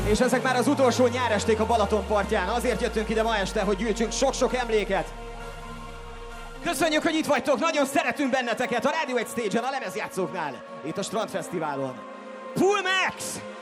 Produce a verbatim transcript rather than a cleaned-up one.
És ezek már az utolsó nyáresték a Balaton partján. Azért jöttünk ide ma este, hogy gyűjtsünk sok-sok emléket. Köszönjük, hogy itt vagytok, nagyon szeretünk benneteket a Radio egy Stage-en, a lemezjátszóknál, itt a Strandfesztiválon. Pull Max!